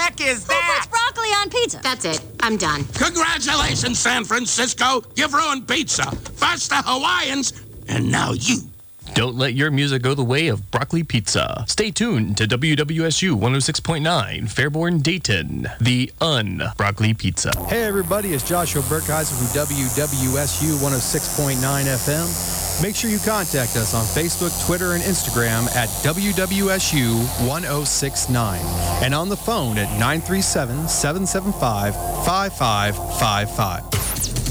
heck is Who that? puts broccoli on pizza? That's it. I'm done. Congratulations, San Francisco. You've ruined pizza. First the Hawaiians, and now you. Don't let your music go the way of broccoli pizza. Stay tuned to WWSU 106.9, Fairborn, Dayton, the Un-Broccoli Pizza. Hey everybody, it's Joshua Burkheiser from WWSU 106.9 FM. Make sure you contact us on Facebook, Twitter, and Instagram at WWSU 1069 and on the phone at 937-775-5555.